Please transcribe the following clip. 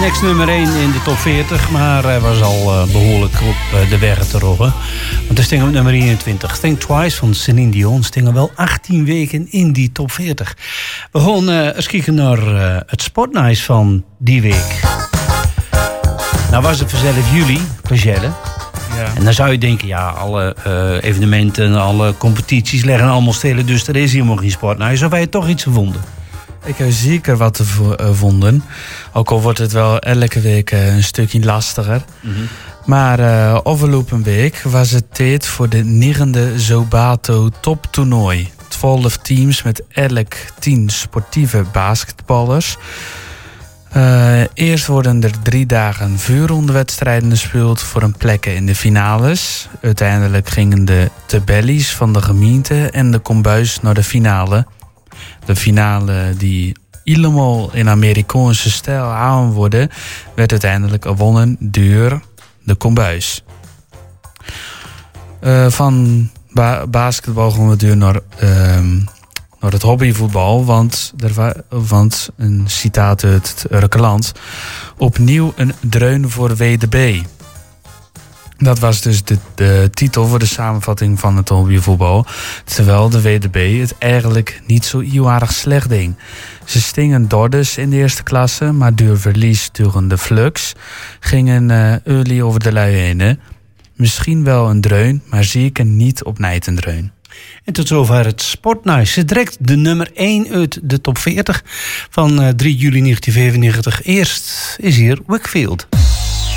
Niks nummer 1 in de top 40, maar hij was al behoorlijk op de weg te rollen. Want er stingen op nummer 21. Think Twice van Celine Dion stingen wel 18 weken in die top 40. We gaan eens kijken naar het Spotnice van die week. Nou was het vanzelf juli, Plagelle. Ja. En dan zou je denken, ja, alle evenementen, alle competities leggen allemaal stelen, dus er is helemaal geen Spotnice. Of heb je toch iets gevonden? Ik heb zeker wat gevonden. Ook al wordt het wel elke week een stukje lastiger. Mm-hmm. Maar afgelopen week was het tijd voor de 9e Zobato toptoernooi. 12 teams met elk 10 sportieve basketballers. Eerst worden er 3 dagen vuurrondewedstrijden gespeeld voor een plek in de finales. Uiteindelijk gingen de tabellies van de gemeente en de kombuis naar de finale. De finale die helemaal in Amerikaanse stijl aan worden, werd uiteindelijk gewonnen door de kombuis. Van basketbal gaan we door naar het hobbyvoetbal, want een citaat uit het Urkeland. Opnieuw een dreun voor WDB. Dat was dus de titel voor de samenvatting van het hobbyvoetbal. Terwijl de WDB het eigenlijk niet zo heel erg slecht deed. Ze stingen Dorders in de eerste klasse, maar door verlies tegen de Flux gingen early over de lui heen. Misschien wel een dreun, maar zeker niet op Nijt een dreun. En tot zover het Spotnice. Direct de nummer 1 uit de top 40 van 3 juli 1995. Eerst is hier Wakefield.